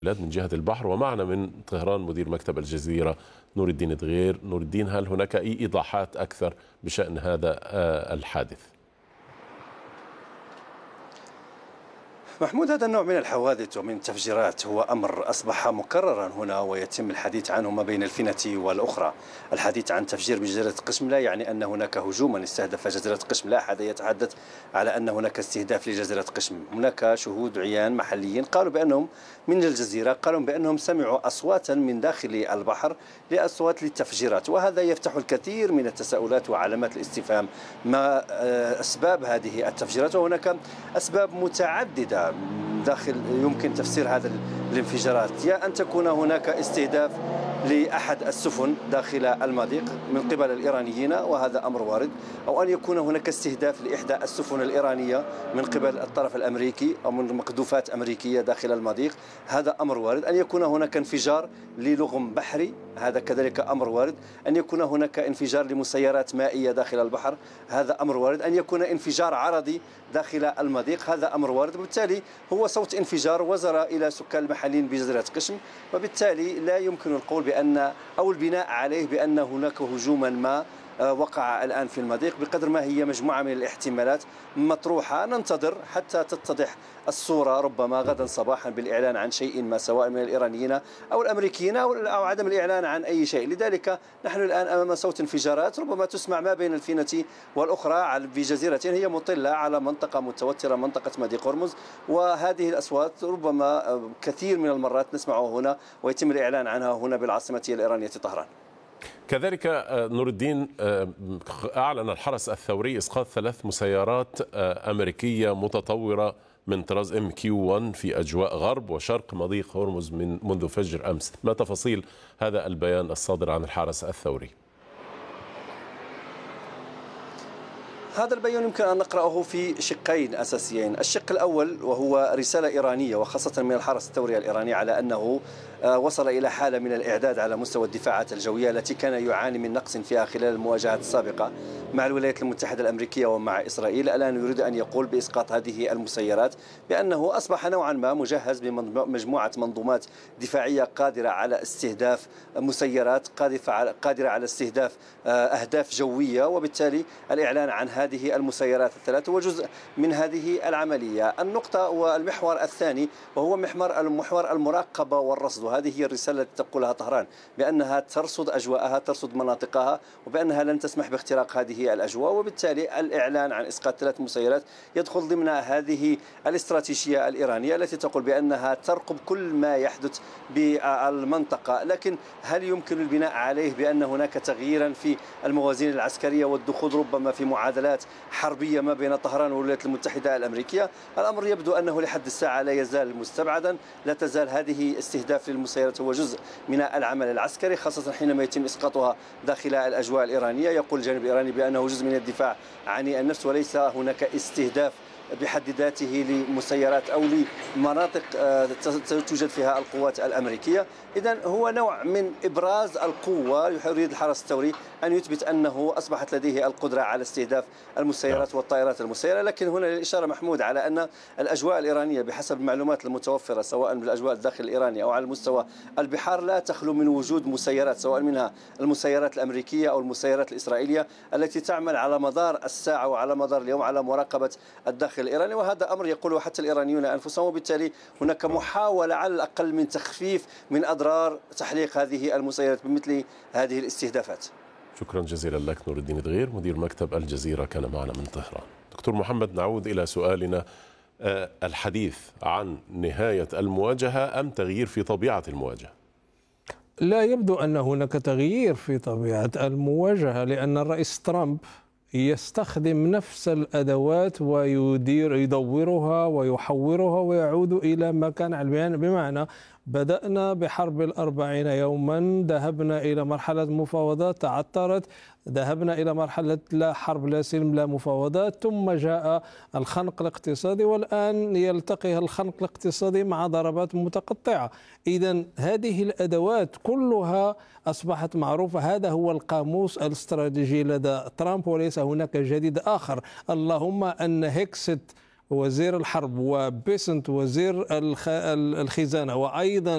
من جهة البحر. ومعنا من طهران مدير مكتب الجزيرة نور الدين دغير. نور الدين، هل هناك أي إيضاحات أكثر بشأن هذا الحادث؟ محمود، هذا النوع من الحوادث ومن التفجيرات هو أمر أصبح مكررا هنا ويتم الحديث عنه ما بين الفينة والأخرى. الحديث عن تفجير بجزيرة قشم لا يعني أن هناك هجوما استهدف جزيرة قشم، لا أحد يتحدث على أن هناك استهداف لجزيرة قشم. هناك شهود عيان محليين قالوا بأنهم من الجزيرة، قالوا بأنهم سمعوا أصواتا من داخل البحر لأصوات للتفجيرات، وهذا يفتح الكثير من التساؤلات وعلامات الاستفهام ما أسباب هذه التفجيرات. وهناك أسباب متعددة داخل يمكن تفسير هذا الانفجارات، يا أن تكون هناك استهداف لأحد السفن داخل المضيق من قبل الإيرانيين وهذا أمر وارد، أو أن يكون هناك استهداف لإحدى السفن الإيرانية من قبل الطرف الأمريكي أو من مقذوفات أمريكية داخل المضيق، هذا أمر وارد. أن يكون هناك انفجار للغم بحري، هذا كذلك أمر وارد. أن يكون هناك انفجار لمسيرات مائية داخل البحر، هذا أمر وارد. أن يكون انفجار عرضي داخل المضيق، هذا أمر وارد. وبالتالي هو صوت انفجار وصل إلى سكان المحليين بجزيرة قشم، وبالتالي لا يمكن القول بأن أو البناء عليه بأن هناك هجوما ما وقع الآن في المضيق، بقدر ما هي مجموعة من الاحتمالات مطروحة. ننتظر حتى تتضح الصورة ربما غدا صباحا بالإعلان عن شيء ما، سواء من الإيرانيين أو الأمريكيين أو عدم الإعلان عن أي شيء. لذلك نحن الآن أمام صوت انفجارات ربما تسمع ما بين الفينة والأخرى في جزيرة هي مطلة على منطقة متوترة، منطقة مضيق هرمز، وهذه الأصوات ربما كثير من المرات نسمعها هنا ويتم الإعلان عنها هنا بالعاصمة الإيرانية طهران. كذلك نور الدين، أعلن الحرس الثوري إسقاط 3 مسيرات أمريكية متطورة من طراز MQ-1 في أجواء غرب وشرق مضيق هرمز منذ فجر أمس. ما تفاصيل هذا البيان الصادر عن الحرس الثوري؟ هذا البيان يمكن أن نقرأه في شقين أساسيين. الشق الأول وهو رسالة إيرانية وخاصة من الحرس الثوري الإيراني على أنه وصل إلى حالة من الإعداد على مستوى الدفاعات الجوية التي كان يعاني من نقص فيها خلال المواجهات السابقة مع الولايات المتحدة الأمريكية ومع إسرائيل. الآن يريد أن يقول بإسقاط هذه المسيرات بأنه أصبح نوعا ما مجهز بمجموعة منظومات دفاعية قادرة على استهداف مسيرات، قادرة على استهداف أهداف جوية، وبالتالي الإعلان عن هذه المسيرات ال3 هو جزء من هذه العملية. النقطة والمحور الثاني وهو محور المراقبة والرصد، وهذه هي الرسالة التي تقولها طهران بأنها ترصد أجواءها، ترصد مناطقها، وبأنها لن تسمح باختراق هذه الأجواء. وبالتالي الإعلان عن إسقاط 3 مسيرات يدخل ضمن هذه الاستراتيجية الإيرانية التي تقول بأنها ترقب كل ما يحدث بالمنطقة. لكن هل يمكن البناء عليه بأن هناك تغييرا في الموازين العسكرية والدخول ربما في معادلات حربية ما بين طهران والولايات المتحدة الأمريكية؟ الأمر يبدو أنه لحد الساعة لا يزال مستبعدا. لا تزال هذه استهداف للمسيرات هو جزء من العمل العسكري، خاصة حينما يتم إسقاطها داخل الأجواء الإيرانية. يقول الجانب الإيراني بأنه جزء من الدفاع عن النفس وليس هناك استهداف بحد ذاته لمسيرات أو لمناطق توجد فيها القوات الأمريكية. إذن هو نوع من إبراز القوة. يريد الحرس الثوري أن يثبت أنه أصبحت لديه القدرة على استهداف المسيرات والطائرات المسيرة. لكن هنا الإشارة محمود على أن الأجواء الإيرانية بحسب المعلومات المتوفرة سواء بالأجواء الداخل الإيراني أو على مستوى البحار لا تخلو من وجود مسيرات، سواء منها المسيرات الأمريكية أو المسيرات الإسرائيلية التي تعمل على مدار الساعة وعلى مدار اليوم على مراقبة الداخل الإيراني، وهذا أمر يقوله حتى الإيرانيون أنفسهم. وبالتالي هناك محاولة على الأقل من تخفيف من أضرار تحليق هذه المسيرات بمثل هذه الاستهدافات. شكرا جزيلا لك نور الدين دغير مدير مكتب الجزيرة، كان معنا من طهران. دكتور محمد، نعود إلى سؤالنا. الحديث عن نهاية المواجهة أم تغيير في طبيعة المواجهة؟ لا يبدو أن هناك تغيير في طبيعة المواجهة، لأن الرئيس ترامب يستخدم نفس الأدوات ويدورها ويحورها ويعود إلى ما كان عليه. بمعنى بدأنا بحرب 40 يوما، ذهبنا إلى مرحلة مفاوضات تعثرت، ذهبنا إلى مرحلة لا حرب لا سلم لا مفاوضات، ثم جاء الخنق الاقتصادي، والآن يلتقي الخنق الاقتصادي مع ضربات متقطعة. إذن هذه الأدوات كلها أصبحت معروفة. هذا هو القاموس الاستراتيجي لدى ترامب وليس هناك جديد آخر. اللهم أن هيكست وزير الحرب وبيسنت وزير الخزانة وأيضا